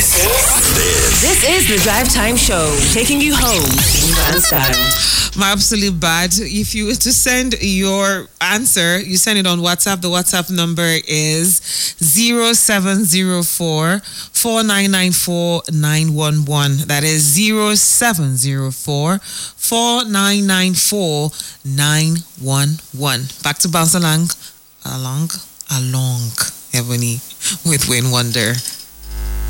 This is the Drive Time Show, taking you home in grand style. My absolute bad. If you were to send your answer, you send it on WhatsApp. The WhatsApp number is 0704 4994 911. That is 0704 4994 911. Back to bounce along, Ebony with Wayne Wonder.